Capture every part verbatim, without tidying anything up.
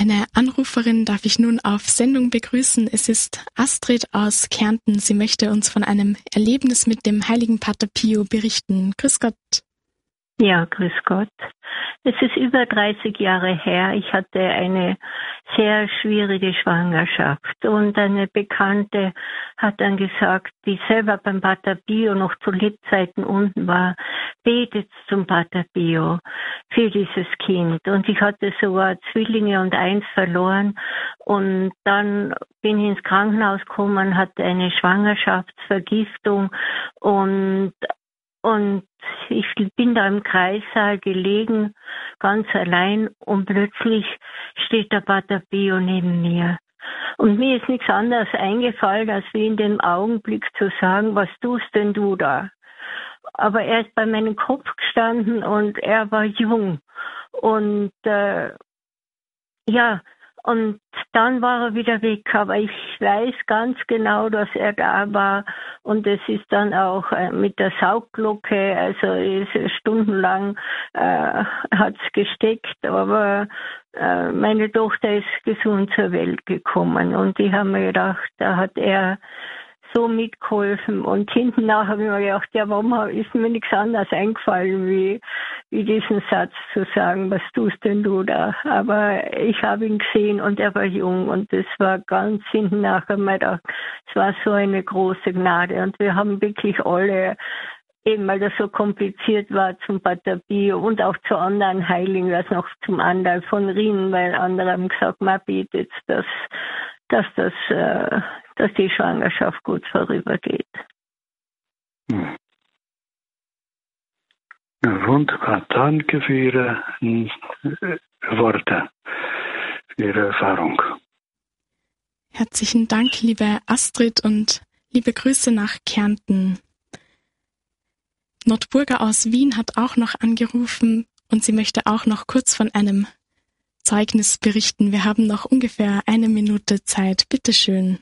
Eine Anruferin darf ich nun auf Sendung begrüßen. Es ist Astrid aus Kärnten. Sie möchte uns von einem Erlebnis mit dem heiligen Pater Pio berichten. Grüß Gott. Ja, grüß Gott. Es ist über dreißig Jahre her. Ich hatte eine sehr schwierige Schwangerschaft und eine Bekannte hat dann gesagt, die selber beim Pater Pio noch zu Lebzeiten unten war, betet zum Pater Pio für dieses Kind. Und ich hatte sogar Zwillinge und eins verloren und dann bin ich ins Krankenhaus gekommen, hatte eine Schwangerschaftsvergiftung und Und ich bin da im Kreissaal gelegen, ganz allein, und plötzlich steht der Pater Pio neben mir. Und mir ist nichts anderes eingefallen, als wie in dem Augenblick zu sagen, was tust denn du da? Aber er ist bei meinem Kopf gestanden und er war jung. Und äh, ja, und dann war er wieder weg, aber ich weiß ganz genau, dass er da war und es ist dann auch äh, mit der Saugglocke, also ist stundenlang äh, hat's gesteckt, aber äh, meine Tochter ist gesund zur Welt gekommen und ich habe mir gedacht, da hat er so mitgeholfen und hinten nach habe ich mir gedacht, ja, warum ist mir nichts anderes eingefallen, wie, wie diesen Satz zu sagen, was tust denn du da? Aber ich habe ihn gesehen und er war jung und es war ganz hinten nach, habe ich mir gedacht, es war so eine große Gnade und wir haben wirklich alle, eben weil das so kompliziert war, zum Pater Pio und auch zu anderen Heiligen, also noch zum Andal von Rien, weil andere haben gesagt, man betet, dass, dass das, äh, dass die Schwangerschaft gut vorübergeht. Hm. Wunderbar, danke für Ihre äh, Worte, für Ihre Erfahrung. Herzlichen Dank, liebe Astrid, und liebe Grüße nach Kärnten. Nordburger aus Wien hat auch noch angerufen und sie möchte auch noch kurz von einem Zeugnis berichten. Wir haben noch ungefähr eine Minute Zeit. Bitte schön.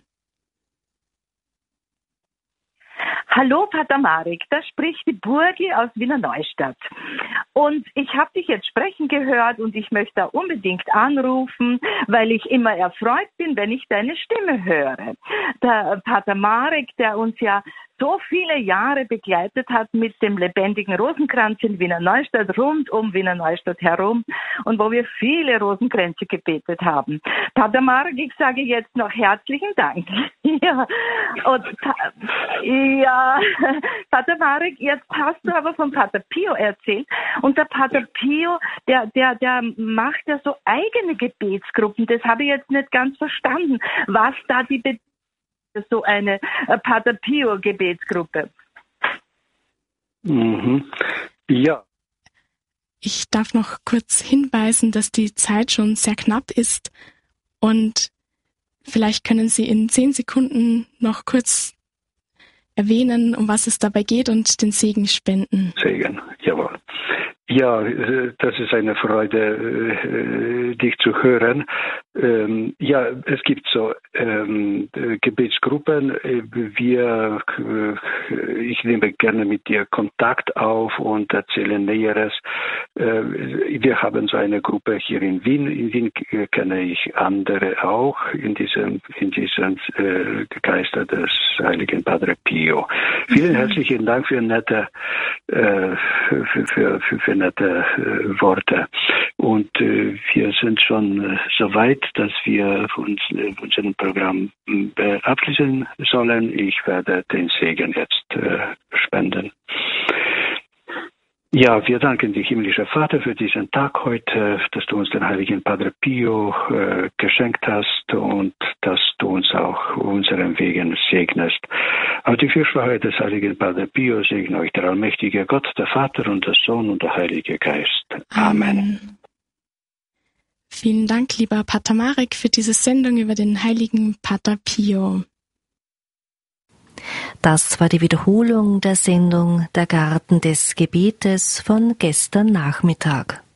Hallo Pater Marek, da spricht die Burgi aus Wiener Neustadt. Und ich habe dich jetzt sprechen gehört und ich möchte da unbedingt anrufen, weil ich immer erfreut bin, wenn ich deine Stimme höre. Der Pater Marek, der uns ja so viele Jahre begleitet hat mit dem lebendigen Rosenkranz in Wiener Neustadt, rund um Wiener Neustadt herum und wo wir viele Rosenkränze gebetet haben. Pater Marek, ich sage jetzt noch herzlichen Dank. Ja, und, ja, Pater Marek, jetzt hast du aber von Pater Pio erzählt und der Pater Pio, der, der, der macht ja so eigene Gebetsgruppen, das habe ich jetzt nicht ganz verstanden, was da die Be- so eine Pater Pio Gebetsgruppe. Mhm. Ja. Ich darf noch kurz hinweisen, dass die Zeit schon sehr knapp ist und vielleicht können Sie in zehn Sekunden noch kurz erwähnen, um was es dabei geht und den Segen spenden. Segen, jawohl. Ja, das ist eine Freude, dich zu hören. Ja, es gibt so ähm, Gebetsgruppen. Wir, ich nehme gerne mit dir Kontakt auf und erzähle Näheres. Wir haben so eine Gruppe hier in Wien. In Wien kenne ich andere auch in diesem, in diesem äh, Geister des heiligen Padre Pio. Vielen mhm. herzlichen Dank für nette, äh, für, für, für, für nette äh, Worte. Und äh, wir sind schon äh, so weit, dass wir uns äh, unser Programm äh, abschließen sollen. Ich werde den Segen jetzt äh, spenden. Ja, wir danken dir, himmlischer Vater, für diesen Tag heute, dass du uns den heiligen Padre Pio äh, geschenkt hast und dass du uns auch unseren Wegen segnest. Auf die Fürsprache des heiligen Padre Pio segne euch der allmächtige Gott, der Vater und der Sohn und der Heilige Geist. Amen. Amen. Vielen Dank, lieber Pater Marek, für diese Sendung über den heiligen Pater Pio. Das war die Wiederholung der Sendung Der Garten des Gebetes von gestern Nachmittag.